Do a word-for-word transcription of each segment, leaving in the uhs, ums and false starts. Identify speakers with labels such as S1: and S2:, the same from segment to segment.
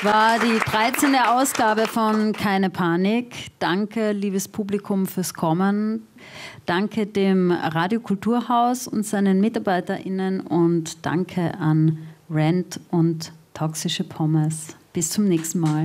S1: Das war die dreizehnte Ausgabe von Keine Panik. Danke, liebes Publikum, fürs Kommen. Danke dem Radio Kulturhaus und seinen MitarbeiterInnen und danke an Rent und Toxische Pommes. Bis zum nächsten Mal.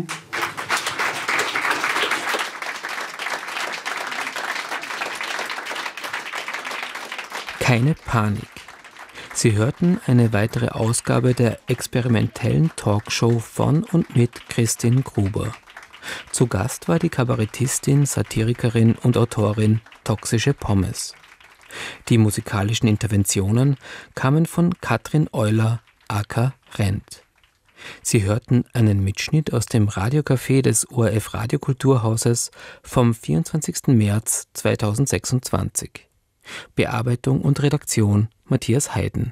S2: Keine Panik. Sie hörten eine weitere Ausgabe der experimentellen Talkshow von und mit Christine Gruber. Zu Gast war die Kabarettistin, Satirikerin und Autorin Toxische Pommes. Die musikalischen Interventionen kamen von Katrin Euler, aka Rent. Sie hörten einen Mitschnitt aus dem Radiocafé des O R F Radiokulturhauses vom vierundzwanzigsten März zweitausendsechsundzwanzig. Bearbeitung und Redaktion Matthias Heiden.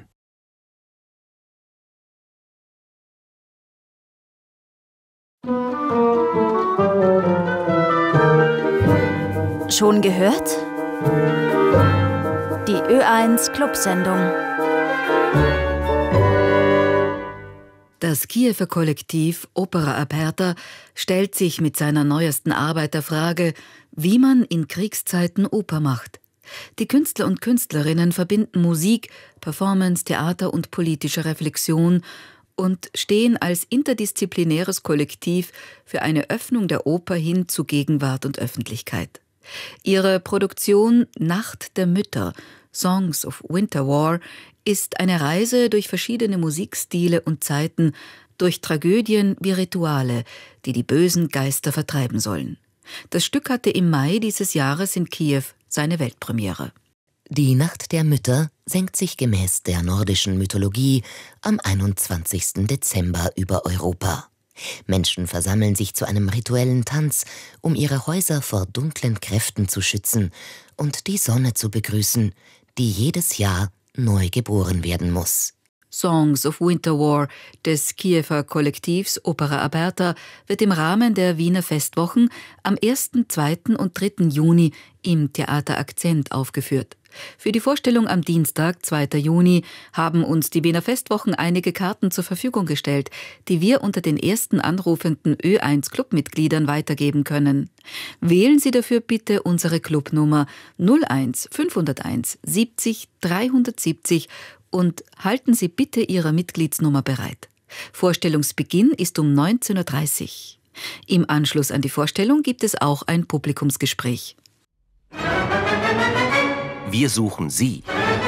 S3: Schon gehört? Die Ö eins Clubsendung.
S4: Das Kiewer Kollektiv Opera Aperta stellt sich mit seiner neuesten Arbeit der Frage, wie man in Kriegszeiten Oper macht. Die Künstler und Künstlerinnen verbinden Musik, Performance, Theater und politische Reflexion und stehen als interdisziplinäres Kollektiv für eine Öffnung der Oper hin zu Gegenwart und Öffentlichkeit. Ihre Produktion Nacht der Mütter, Songs of Winter War, ist eine Reise durch verschiedene Musikstile und Zeiten, durch Tragödien wie Rituale, die die bösen Geister vertreiben sollen. Das Stück hatte im Mai dieses Jahres in Kiew seine Weltpremiere.
S5: Die Nacht der Mütter senkt sich gemäß der nordischen Mythologie am einundzwanzigsten Dezember über Europa. Menschen versammeln sich zu einem rituellen Tanz, um ihre Häuser vor dunklen Kräften zu schützen und die Sonne zu begrüßen, die jedes Jahr neu geboren werden muss.
S4: Songs of Winter War des Kiewer Kollektivs Opera Aperta wird im Rahmen der Wiener Festwochen am ersten, zweiten und dritten Juni im Theater Akzent aufgeführt. Für die Vorstellung am Dienstag, zweiten Juni, haben uns die Wiener Festwochen einige Karten zur Verfügung gestellt, die wir unter den ersten anrufenden Ö eins Clubmitgliedern weitergeben können. Wählen Sie dafür bitte unsere Clubnummer null eins fünfhunderteins siebzig dreihundertsiebzig und halten Sie bitte Ihre Mitgliedsnummer bereit. Vorstellungsbeginn ist um neunzehn Uhr dreißig. Im Anschluss an die Vorstellung gibt es auch ein Publikumsgespräch.
S6: Wir suchen Sie.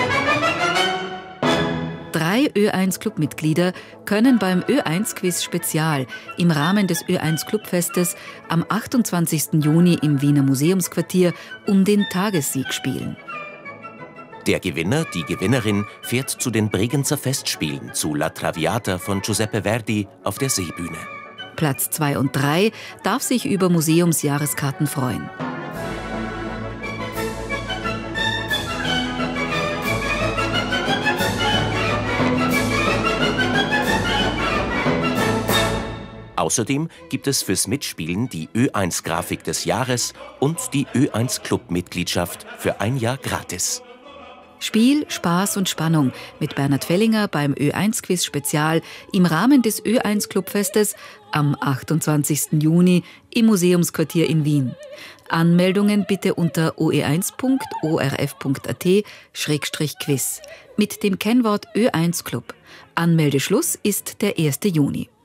S4: Drei Ö eins Clubmitglieder können beim Ö eins Quiz Spezial im Rahmen des Ö eins Clubfestes am achtundzwanzigsten Juni im Wiener Museumsquartier um den Tagessieg spielen.
S6: Der Gewinner, die Gewinnerin fährt zu den Bregenzer Festspielen zu La Traviata von Giuseppe Verdi auf der Seebühne.
S4: Platz zwei und drei darf sich über Museumsjahreskarten freuen.
S6: Außerdem gibt es fürs Mitspielen die Ö eins Grafik des Jahres und die Ö eins Club-Mitgliedschaft für ein Jahr gratis.
S4: Spiel, Spaß und Spannung mit Bernhard Fellinger beim Ö eins Quiz Spezial im Rahmen des Ö eins Clubfestes am achtundzwanzigsten Juni im Museumsquartier in Wien. Anmeldungen bitte unter o e eins punkt o r f punkt a t Schrägstrich quiz mit dem Kennwort Ö eins Club. Anmeldeschluss ist der erste Juni.